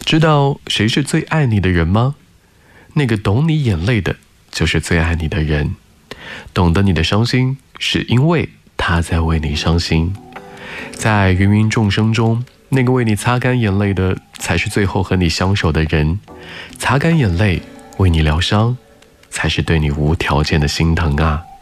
知道谁是最爱你的人吗？那个懂你眼泪的，就是最爱你的人。懂得你的伤心，是因为他在为你伤心。在芸芸众生中，那个为你擦干眼泪的，才是最后和你相守的人。擦干眼泪，为你疗伤，才是对你无条件的心疼啊。